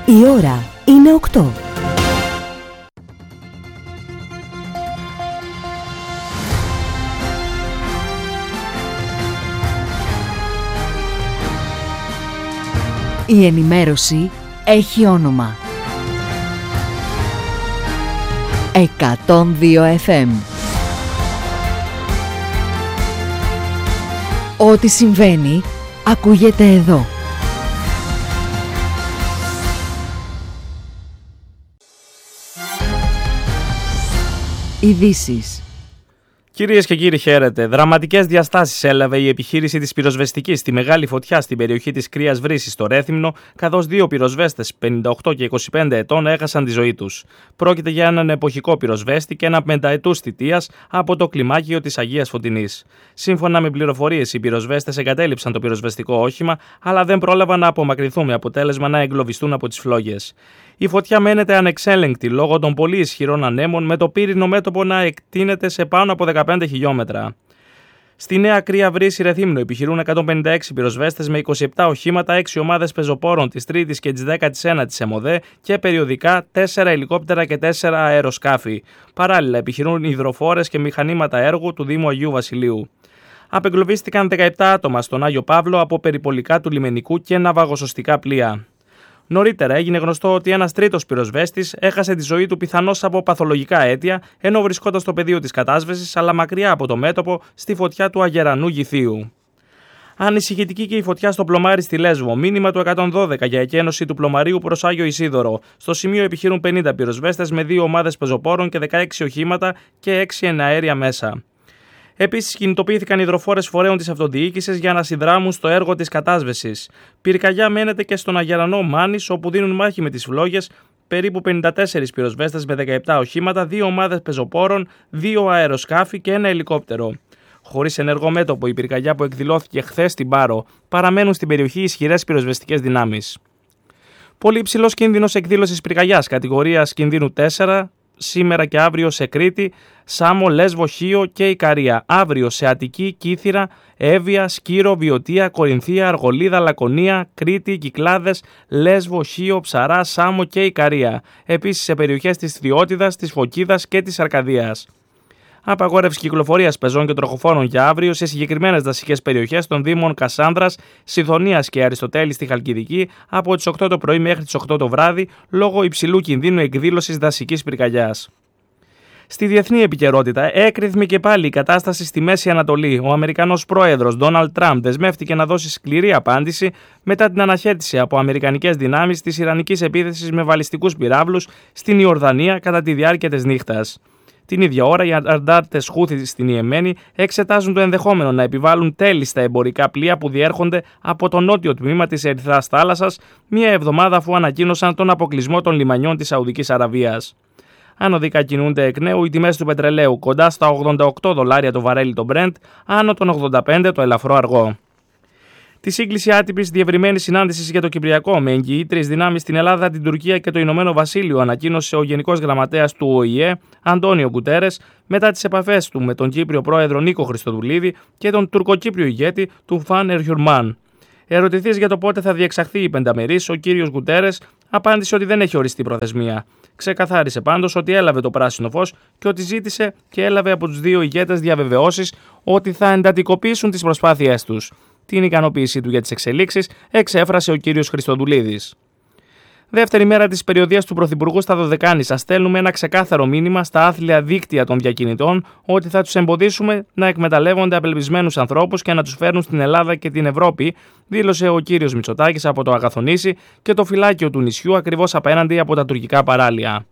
Η ώρα είναι 8. Η ενημέρωση έχει όνομα. 102 FM. Ό,τι συμβαίνει, ακούγεται εδώ. Ειδήσεις. Κυρίες και κύριοι, χαίρετε. Δραματικές διαστάσεις έλαβε η επιχείρηση της πυροσβεστικής στη μεγάλη φωτιά στην περιοχή της Κρύας Βρύσης στο Ρέθυμνο, καθώς δύο πυροσβέστες 58 και 25 ετών έχασαν τη ζωή τους. Πρόκειται για έναν εποχικό πυροσβέστη και ένα πενταετούς θητείας από το κλιμάκιο της Αγίας Φωτεινής. Σύμφωνα με πληροφορίες, οι πυροσβέστες εγκατέλειψαν το πυροσβεστικό όχημα, αλλά δεν πρόλαβαν να απομακρυνθούν με αποτέλεσμα να εγκλωβιστούν από τις φλόγες. Η φωτιά μένεται ανεξέλεγκτη λόγω των πολύ ισχυρών ανέμων, με το πύρινο μέτωπο να εκτείνεται σε πάνω από 15 χιλιόμετρα. Στη Νέα Κρύα Βρύση Ρεθύμνο επιχειρούν 156 πυροσβέστες με 27 οχήματα, 6 ομάδες πεζοπόρων της 3ης και της 19ης ΕΜΟΔΕ και περιοδικά 4 ελικόπτερα και 4 αεροσκάφη. Παράλληλα επιχειρούν υδροφόρες και μηχανήματα έργου του Δήμου Αγίου Βασιλείου. Απεγκλωβίστηκαν 17 άτομα στον Άγιο Παύλο από περιπολικά του λιμενικού και ναυαγοσωστικά πλοία. Νωρίτερα έγινε γνωστό ότι ένας τρίτος πυροσβέστης έχασε τη ζωή του πιθανώς από παθολογικά αίτια, ενώ βρισκόταν στο πεδίο της κατάσβεσης, αλλά μακριά από το μέτωπο, στη φωτιά του Αγερανού Γηθίου. Ανησυχητική και η φωτιά στο πλωμάρι στη Λέσβο. Μήνυμα του 112 για εκένωση του πλωμαρίου προς Άγιο Ισίδωρο. Στο σημείο επιχειρούν 50 πυροσβέστες με 2 ομάδες πεζοπόρων και 16 οχήματα και 6 εναέρια μέσα. Επίσης, κινητοποιήθηκαν υδροφόρες φορέων της αυτοδιοίκησης για να συνδράμουν στο έργο της κατάσβεσης. Πυρκαγιά μένεται και στον Αγερανό Μάνης, όπου δίνουν μάχη με τις φλόγες περίπου 54 πυροσβέστες με 17 οχήματα, 2 ομάδες πεζοπόρων, 2 αεροσκάφη και 1 ελικόπτερο. Χωρίς ενεργό μέτωπο, η πυρκαγιά που εκδηλώθηκε χθες στην Πάρο, παραμένουν στην περιοχή ισχυρές πυροσβεστικές δυνάμεις. Πολύ υψηλός κίνδυνος εκδήλωσης πυρκαγιάς, κατηγορίας κινδύνου 4. Σήμερα και αύριο σε Κρήτη, Σάμο, Λέσβο, Χίο και Ικαρία. Αύριο σε Αττική, Κύθυρα, Εύβοια, Σκύρο, Βιωτία, Κορινθία, Αργολίδα, Λακωνία, Κρήτη, Κυκλάδες, Λέσβο, Χίο, Ψαρά, Σάμο και Ικαρία. Επίσης σε περιοχές της Θειότιδας, της Φωκίδας και της Αρκαδίας. Απαγόρευση κυκλοφορίας πεζών και τροχοφόρων για αύριο σε συγκεκριμένες δασικές περιοχές των Δήμων Κασάνδρας, Σιδωνίας και Αριστοτέλη στη Χαλκιδική από τις 8 το πρωί μέχρι τις 8 το βράδυ λόγω υψηλού κινδύνου εκδήλωσης δασικής πυρκαγιάς. Στη διεθνή επικαιρότητα, έκρηθμη και πάλι η κατάσταση στη Μέση Ανατολή. Ο Αμερικανός πρόεδρος Ντόναλντ Τραμπ δεσμεύτηκε να δώσει σκληρή απάντηση μετά την αναχέτηση από αμερικανικές δυνάμεις της ιρανικής επίθεσης με βαλιστικούς πυράβλους στην Ιορδανία κατά τη διάρκεια της νύχτας. Την ίδια ώρα, οι αντάρτες Χούθι στην Ιεμένη εξετάζουν το ενδεχόμενο να επιβάλλουν τέλη στα εμπορικά πλοία που διέρχονται από το νότιο τμήμα της Ερυθράς Θάλασσας, μία εβδομάδα αφού ανακοίνωσαν τον αποκλεισμό των λιμανιών της Σαουδικής Αραβίας. Ανωδικά κινούνται εκ νέου οι τιμές του πετρελαίου, κοντά στα $88 το βαρέλι το Brent, άνω των 85 το ελαφρό αργό. Τη σύγκληση άτυπης διευρυμένης συνάντησης για το Κυπριακό με εγγυήτριες δυνάμεις στην Ελλάδα, την Τουρκία και το Ηνωμένο Βασίλειο ανακοίνωσε ο Γενικός Γραμματέας του ΟΗΕ, Αντώνιο Γκουτέρες, μετά τις επαφές του με τον Κύπριο πρόεδρο Νίκο Χριστοδουλίδη και τον Τουρκοκύπριο ηγέτη του Φαν Ερχιουρμάν. Ερωτηθείς για το πότε θα διεξαχθεί η πενταμερής, ο κύριος Γκουτέρες απάντησε ότι δεν έχει οριστεί προθεσμία. Ξεκαθάρισε πάντως ότι έλαβε το πράσινο φως και ότι ζήτησε και έλαβε από τους δύο ηγέτες διαβεβαιώσεις ότι θα εντατικοποιήσουν τις προσπάθειές τους. Την ικανοποίησή του για τις εξελίξεις εξέφρασε ο κύριος Χριστοδουλίδης. Δεύτερη μέρα της περιοδίας του Πρωθυπουργού στα Δωδεκάνησα, στέλνουμε ένα ξεκάθαρο μήνυμα στα άθλια δίκτυα των διακινητών ότι θα τους εμποδίσουμε να εκμεταλλεύονται απελπισμένους ανθρώπους και να τους φέρνουν στην Ελλάδα και την Ευρώπη, δήλωσε ο κύριος Μητσοτάκης από το Αγαθονήσι και το φυλάκιο του νησιού ακριβώς απέναντι από τα τουρκικά παράλια.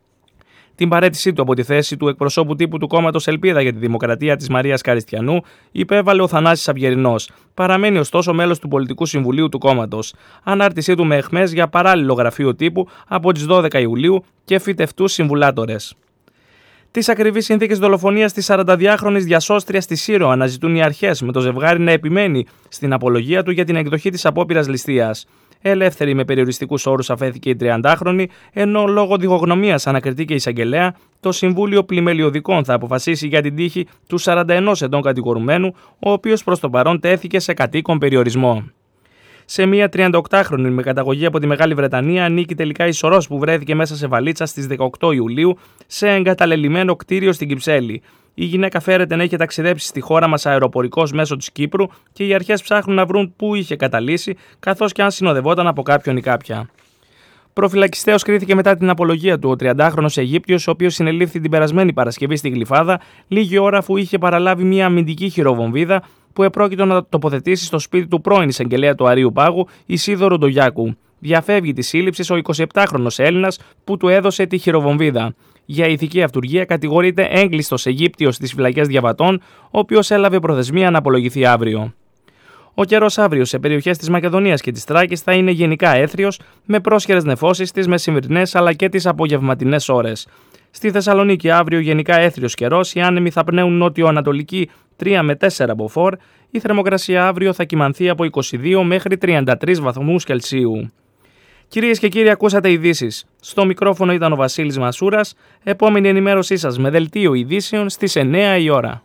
Την παραίτησή του από τη θέση του εκπροσώπου τύπου του κόμματος Ελπίδα για τη Δημοκρατία της Μαρίας Καριστιανού υπέβαλε ο Θανάσης Αυγερινός. Παραμένει ωστόσο μέλος του Πολιτικού Συμβουλίου του κόμματος. Ανάρτησή του με εχμές για παράλληλο γραφείο τύπου από τις 12 Ιουλίου και φυτευτούς συμβουλάτορες. Τις ακριβείς συνθήκες δολοφονίας της 42χρονης διασώστριας στη Σύρο αναζητούν οι αρχές, με το ζευγάρι να επιμένει στην απολογία του για την εκδοχή της απόπειρας ληστείας. Ελεύθερη με περιοριστικούς όρους αφέθηκε η 30χρονη, ενώ λόγω διχογνωμίας ανακριτή και εισαγγελέα, το Συμβούλιο Πλημελιωδικών θα αποφασίσει για την τύχη του 41 ετών κατηγορουμένου, ο οποίος προς το παρόν τέθηκε σε κατοίκον περιορισμό. Σε μια 38χρονη με καταγωγή από τη Μεγάλη Βρετανία ανήκει τελικά η σωρός που βρέθηκε μέσα σε βαλίτσα στις 18 Ιουλίου σε εγκαταλελειμμένο κτίριο στην Κυψέλη. Η γυναίκα φέρεται να είχε ταξιδέψει στη χώρα μας αεροπορικός μέσω της Κύπρου και οι αρχές ψάχνουν να βρουν πού είχε καταλύσει, καθώς και αν συνοδευόταν από κάποιον ή κάποια. Προφυλακιστέως κρίθηκε μετά την απολογία του ο 30χρονος Αιγύπτιος, ο οποίος συνελήφθη την περασμένη Παρασκευή στη Γλυφάδα, λίγη ώρα αφού είχε παραλάβει μια αμυντική χειροβομβίδα που επρόκειτο να τοποθετήσει στο σπίτι του πρώην εισαγγελέα του Αρείου Πάγου, Ισίδωρου Ντογιάκου. Διαφεύγει τη σύλληψη ο 27χρονος Έλληνας που του έδωσε τη χειροβομβίδα. Για ηθική αυτουργία κατηγορείται έγκλειστος Αιγύπτιος στις φυλακές Διαβατών, ο οποίος έλαβε προθεσμία να απολογηθεί αύριο. Ο καιρός αύριο σε περιοχές της Μακεδονίας και της Θράκης θα είναι γενικά έθριος, με πρόσχερες νεφώσεις τις μεσημβρινές αλλά και τις απογευματινές ώρες. Στη Θεσσαλονίκη αύριο γενικά έθριος καιρός, οι άνεμοι θα πνέουν νότιο-ανατολική 3 με 4 μποφόρ, η θερμοκρασία αύριο θα κυμανθεί από 22 μέχρι 33 βαθμούς Κελσίου. Κυρίες και κύριοι, ακούσατε ειδήσεις. Στο μικρόφωνο ήταν ο Βασίλης Μασούρας. Επόμενη ενημέρωσή σας με δελτίο ειδήσεων στις 9 η ώρα.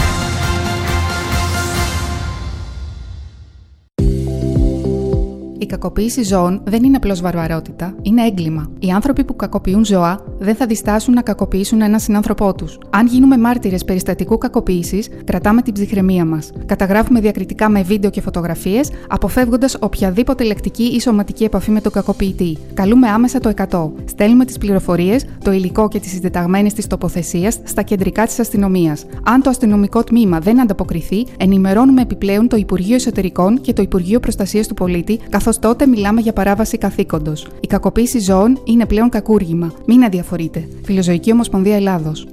Η κακοποίηση ζώων δεν είναι απλώς βαρβαρότητα, είναι έγκλημα. Οι άνθρωποι που κακοποιούν ζώα δεν θα διστάσουν να κακοποιήσουν έναν συνάνθρωπό τους. Αν γίνουμε μάρτυρες περιστατικού κακοποίησης, κρατάμε την ψυχραιμία μας. Καταγράφουμε διακριτικά με βίντεο και φωτογραφίες, αποφεύγοντας οποιαδήποτε λεκτική ή σωματική επαφή με τον κακοποιητή. Καλούμε άμεσα το 100. Στέλνουμε τις πληροφορίες, το υλικό και τις συντεταγμένες της τοποθεσίας στα κεντρικά της αστυνομίας. Αν το αστυνομικό τμήμα δεν ανταποκριθεί, ενημερώνουμε επιπλέον το Υπουργείο Εσωτερικών και το Υπουργείο Προστασίας του Πολίτη, καθώς τότε μιλάμε για παράβαση καθήκοντος. Η κακοποίηση ζώων είναι πλέον κακούργημα. Μην αδιαφορείτε. Φιλοζωική Ομοσπονδία Ελλάδος.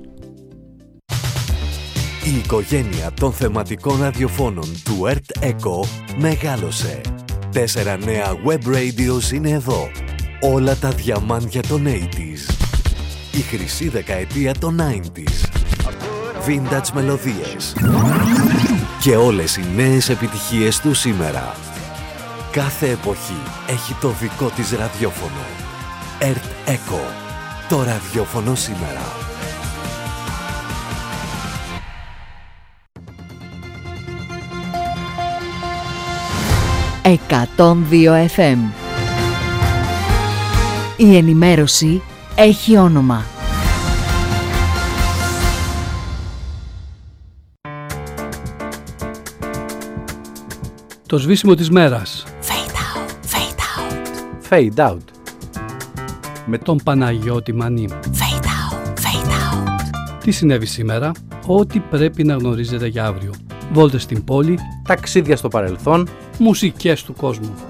Η οικογένεια των θεματικών ραδιοφώνων του Earth Echo μεγάλωσε. 4 νέα web radios είναι εδώ. Όλα τα διαμάντια των 80s. Η χρυσή δεκαετία των 90s. Vintage μελωδίες. Και όλες οι νέες επιτυχίες του σήμερα. Κάθε εποχή έχει το δικό της ραδιόφωνο. Earth Echo. Το ραδιόφωνο σήμερα. «102 FM». Η ενημέρωση έχει όνομα. Το σβήσιμο της μέρας. Fade out. Με τον Παναγιώτη Μανή. Fade out. Τι συνέβη σήμερα? Ό,τι πρέπει να γνωρίζετε για αύριο. Βόλτες στην πόλη. Ταξίδια στο παρελθόν. Μουσικές του κόσμου.